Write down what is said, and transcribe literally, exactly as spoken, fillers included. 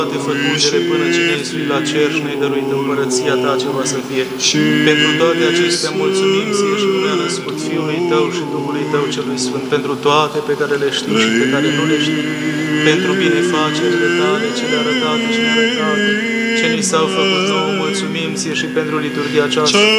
toate făcundele până ce ne-ai suit la cer și ne-ai dăruit împărăția ta ceva să fie. Pentru toate acestea mulțumim ție și lumea născut Fiului Tău și Duhului Tău celui Sfânt, pentru toate pe care le știu și pe care nu le știu, pentru binefacerile tale, cele arătate și nearătate, ce ni s-au făcut nouă, mulțumim ție și pentru liturghia aceasta.